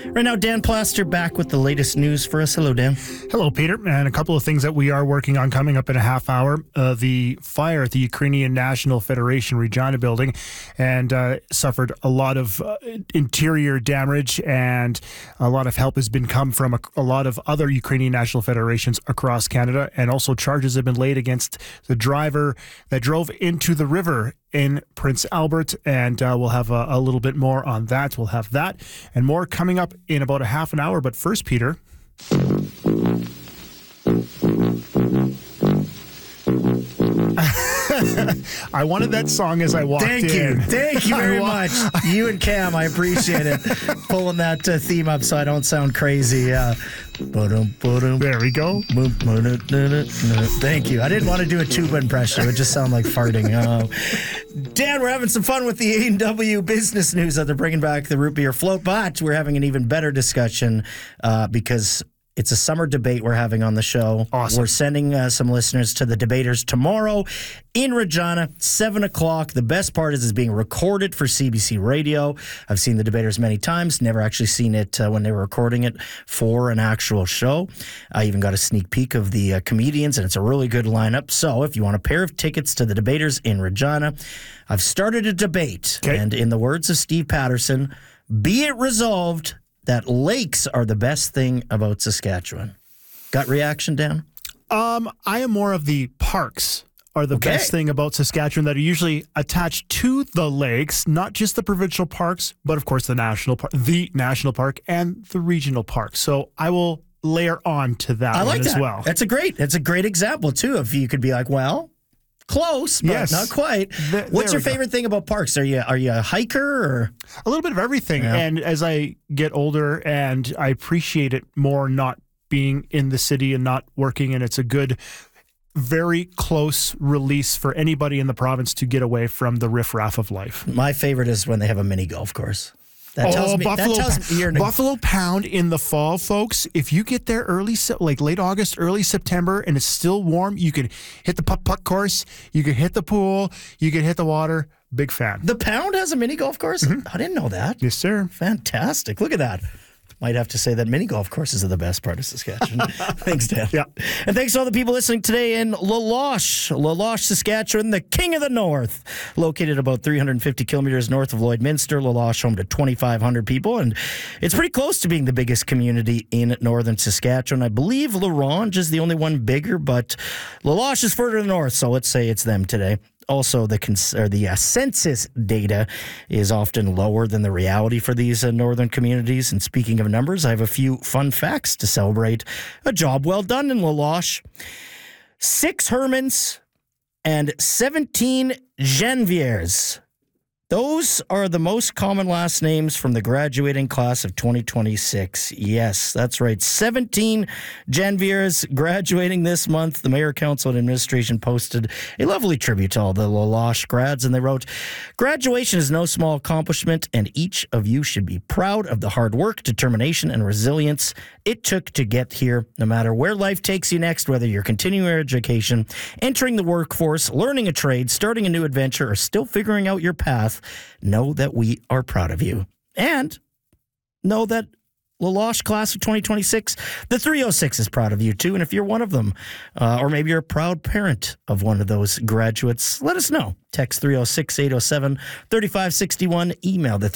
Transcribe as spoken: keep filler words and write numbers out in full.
Right now, Dan Plaster back with the latest news for us. Hello, Dan. Hello, Peter. And a couple of things that we are working on coming up in a half hour. Uh, the fire at the Ukrainian National Federation Regina building and uh, suffered a lot of uh, interior damage, and a lot of help has been come from a, a lot of other Ukrainian national federations across Canada. And also charges have been laid against the driver that drove into the river in Prince Albert, and uh, we'll have a, a little bit more on that. We'll have that and more coming up in about a half an hour. But first, Peter. I wanted that song as I walked Thank in. you. Thank you very wa- much. You and Cam, I appreciate it. Pulling that uh, theme up so I don't sound crazy. Uh, there we go. Thank you. I didn't want to do a tuba impression. It would just sound like farting. Uh, Dan, we're having some fun with the A and W business news that they're bringing back the root beer float, but we're having an even better discussion uh, because it's a summer debate we're having on the show. Awesome. We're sending uh, some listeners to the debaters tomorrow in Regina, seven o'clock. The best part is it's being recorded for C B C Radio. I've seen the debaters many times, never actually seen it uh, when they were recording it for an actual show. I even got a sneak peek of the uh, comedians, and it's a really good lineup. So if you want a pair of tickets to the debaters in Regina, I've started a debate. Okay. And in the words of Steve Patterson, be it resolved that lakes are the best thing about Saskatchewan. Gut reaction, Dan? Um, I am more of the parks are the Okay. best thing about Saskatchewan that are usually attached to the lakes, not just the provincial parks, but of course the national park, the national park and the regional park. So I will layer on to that I one like as that. well. That's a great, that's a great example too. If you could be like, well, close, but Yes. not quite. Th- What's there your we go. favorite thing about parks? Are you are you a hiker or? A little bit of everything. Yeah. And as I get older, and I appreciate it more not being in the city and not working, and it's a good, very close release for anybody in the province to get away from the riffraff of life. My favorite is when they have a mini golf course. That tells me. Buffalo, that tells me you're in a, Buffalo Pound in the fall, folks. If you get there early, Se- like late August, early September, and it's still warm, you can hit the putt putt course, you can hit the pool, you can hit the water. Big fan. the Pound has a mini golf course. Mm-hmm. I didn't know that. Yes, sir. Fantastic. Look at that. Might have to say that mini golf courses are the best part of Saskatchewan. Thanks, Dan. Yeah. And thanks to all the people listening today in La Loche, La Loche, Saskatchewan, the king of the north. Located about three hundred fifty kilometers north of Lloydminster, La Loche home to twenty-five hundred people. And it's pretty close to being the biggest community in northern Saskatchewan. I believe La Ronge is the only one bigger, but La Loche is further north, so let's say it's them today. Also, the cons- or the uh, census data is often lower than the reality for these uh, northern communities. And speaking of numbers, I have a few fun facts to celebrate a job well done in La Loche. Six Hermans and seventeen Genevieres. Those are the most common last names from the graduating class of twenty twenty-six. Yes, that's right. seventeen Genevieres graduating this month. The Mayor, Council, and Administration posted a lovely tribute to all the La Loche grads, and they wrote, "Graduation is no small accomplishment, and each of you should be proud of the hard work, determination, and resilience it took to get here. No matter where life takes you next, whether you're continuing your education, entering the workforce, learning a trade, starting a new adventure, or still figuring out your path, know that we are proud of you. And know that La Loche class of twenty twenty-six, the three oh six is proud of you too. And if you're one of them, uh, or maybe you're a proud parent of one of those graduates, let us know. Text three oh six, eight oh seven, three five six one, email the